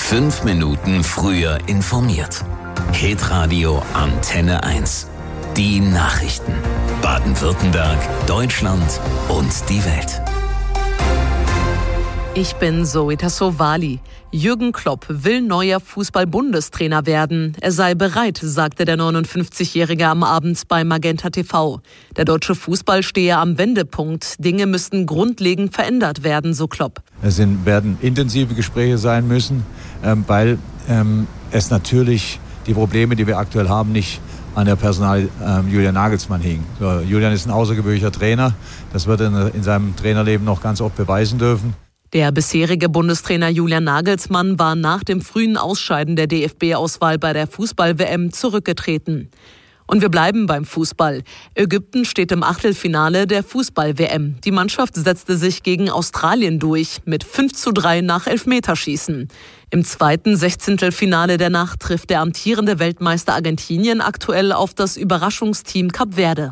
5 Minuten früher informiert. Hitradio Antenne 1. Die Nachrichten. Baden-Württemberg, Deutschland und die Welt. Ich bin Zoe Tassovali. Jürgen Klopp will neuer Fußball-Bundestrainer werden. Er sei bereit, sagte der 59-Jährige am Abend bei Magenta TV. Der deutsche Fußball stehe am Wendepunkt. Dinge müssten grundlegend verändert werden, so Klopp. Es werden intensive Gespräche sein müssen, weil es natürlich die Probleme, die wir aktuell haben, nicht an der Personal Julian Nagelsmann hing. So, Julian ist ein außergewöhnlicher Trainer. Das wird er in seinem Trainerleben noch ganz oft beweisen dürfen. Der bisherige Bundestrainer Julian Nagelsmann war nach dem frühen Ausscheiden der DFB-Auswahl bei der Fußball-WM zurückgetreten. Und wir bleiben beim Fußball. Ägypten steht im Achtelfinale der Fußball-WM. Die Mannschaft setzte sich gegen Australien durch mit 5:3 nach Elfmeterschießen. Im zweiten Sechzehntelfinale der Nacht trifft der amtierende Weltmeister Argentinien aktuell auf das Überraschungsteam Kap Verde.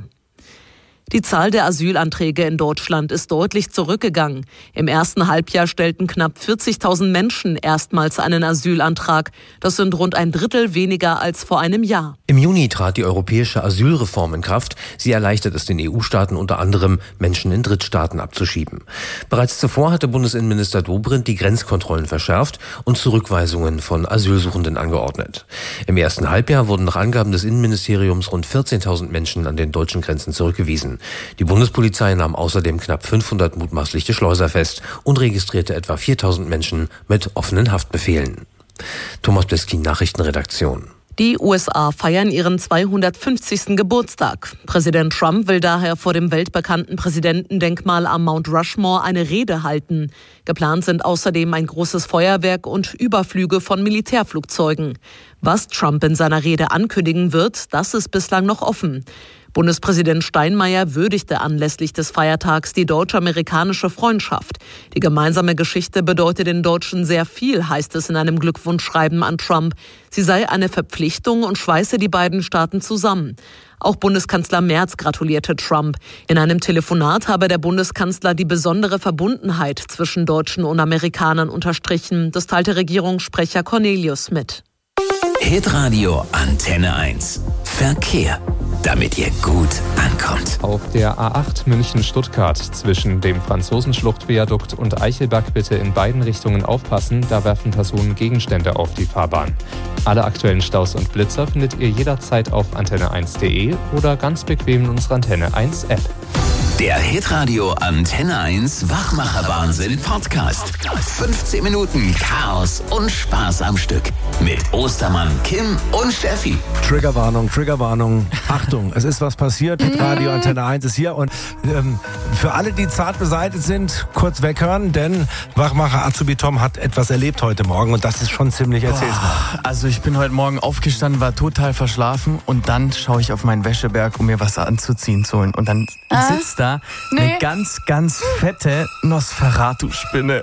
Die Zahl der Asylanträge in Deutschland ist deutlich zurückgegangen. Im ersten Halbjahr stellten knapp 40.000 Menschen erstmals einen Asylantrag. Das sind rund ein Drittel weniger als vor einem Jahr. Im Juni trat die europäische Asylreform in Kraft. Sie erleichtert es den EU-Staaten unter anderem, Menschen in Drittstaaten abzuschieben. Bereits zuvor hatte Bundesinnenminister Dobrindt die Grenzkontrollen verschärft und Zurückweisungen von Asylsuchenden angeordnet. Im ersten Halbjahr wurden nach Angaben des Innenministeriums rund 14.000 Menschen an den deutschen Grenzen zurückgewiesen. Die Bundespolizei nahm außerdem knapp 500 mutmaßliche Schleuser fest und registrierte etwa 4.000 Menschen mit offenen Haftbefehlen. Thomas Bleskin, Nachrichtenredaktion. Die USA feiern ihren 250. Geburtstag. Präsident Trump will daher vor dem weltbekannten Präsidentendenkmal am Mount Rushmore eine Rede halten. Geplant sind außerdem ein großes Feuerwerk und Überflüge von Militärflugzeugen. Was Trump in seiner Rede ankündigen wird, das ist bislang noch offen. Bundespräsident Steinmeier würdigte anlässlich des Feiertags die deutsch-amerikanische Freundschaft. Die gemeinsame Geschichte bedeutet den Deutschen sehr viel, heißt es in einem Glückwunschschreiben an Trump. Sie sei eine Verpflichtung und schweiße die beiden Staaten zusammen. Auch Bundeskanzler Merz gratulierte Trump. In einem Telefonat habe der Bundeskanzler die besondere Verbundenheit zwischen Deutschen und Amerikanern unterstrichen. Das teilte Regierungssprecher Cornelius mit. Hitradio Antenne 1. Verkehr. Damit ihr gut ankommt. Auf der A8 München-Stuttgart zwischen dem Franzosenschlucht-Viadukt und Eichelberg bitte in beiden Richtungen aufpassen, da werfen Personen Gegenstände auf die Fahrbahn. Alle aktuellen Staus und Blitzer findet ihr jederzeit auf antenne1.de oder ganz bequem in unserer Antenne 1 App. Der Hitradio Antenne 1 Wachmacher-Wahnsinn Podcast. 15 Minuten Chaos und Spaß am Stück. Mit Ostermann, Kim und Steffi. Triggerwarnung. Achtung, es ist was passiert. Hitradio Antenne 1 ist hier. Und für alle, die zart beseitigt sind, kurz weghören, denn Wachmacher Azubi Tom hat etwas erlebt heute Morgen. Und das ist schon ziemlich, erzähl's mal. Also ich bin heute Morgen aufgestanden, war total verschlafen. Und dann schaue ich auf meinen Wäscheberg, um mir was anzuziehen zu holen. Und dann sitzt da eine ganz, ganz fette Nosferatu-Spinne.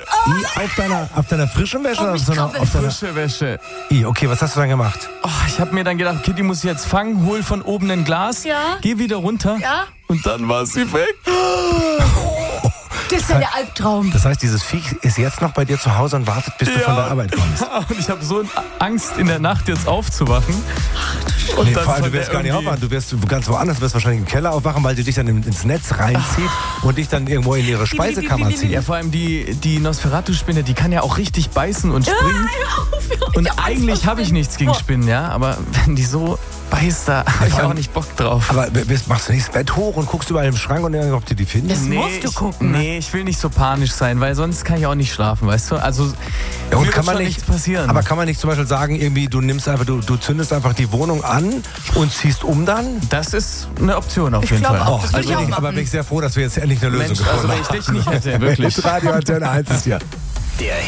Auf deiner frischen Wäsche? Oder auf Frische Wäsche. Okay, was hast du dann gemacht? Oh, ich habe mir dann gedacht, okay, die muss ich jetzt fangen, hol von oben ein Glas, geh wieder runter und dann war sie weg. Das ist ja der Albtraum. Das heißt, dieses Viech ist jetzt noch bei dir zu Hause und wartet, bis du von der Arbeit kommst. Ja, und ich habe so Angst, in der Nacht jetzt aufzuwachen. Und vor allem, du wirst gar nicht aufwachen. Du wirst ganz woanders, du wirst wahrscheinlich im Keller aufwachen, weil die dich dann ins Netz reinzieht und dich dann irgendwo in ihre Speisekammer zieht. Ja, vor allem die Nosferatu-Spinne, die kann ja auch richtig beißen und springen. Und eigentlich habe ich nichts gegen Spinnen, ja, aber wenn die so beißt, da habe ich auch nicht Bock drauf. Aber machst du nicht das Bett hoch und guckst überall im Schrank und ob du die findest? Das musst du gucken. Nee, ich will nicht so panisch sein, weil sonst kann ich auch nicht schlafen, weißt du? Also und kann man nichts passieren. Aber kann man nicht zum Beispiel sagen, irgendwie du zündest einfach die Wohnung an und ziehst um dann? Das ist eine Option auf jeden Fall. Aber bin ich sehr froh, dass wir jetzt endlich eine Lösung gefunden haben. Also wenn ich dich nicht hätte, wirklich. Radio Antenne 1 ist hier. Der